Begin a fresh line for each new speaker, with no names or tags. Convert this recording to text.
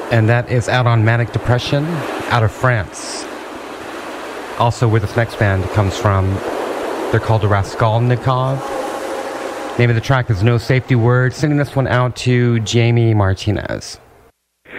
And that is out on Manic Depression, out of France. Also, where this next band comes from, they're called Raskolnikov. Name of the track is No Safety Word. Sending this one out to Jamie Martinez.